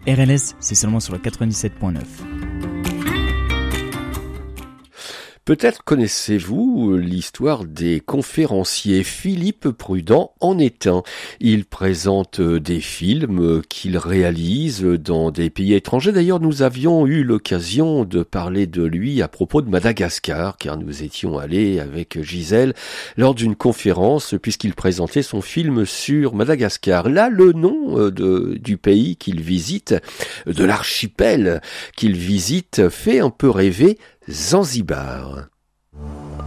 RLS, c'est seulement sur le 97.9. Peut-être connaissez-vous l'histoire des conférenciers. Philippe Prudent en est un. Il présente des films qu'il réalise dans des pays étrangers. D'ailleurs, nous avions eu l'occasion de parler de lui à propos de Madagascar, car nous étions allés avec Gisèle lors d'une conférence, puisqu'il présentait son film sur Madagascar. Là, le nom du pays qu'il visite, de l'archipel qu'il visite, fait un peu rêver. Zanzibar.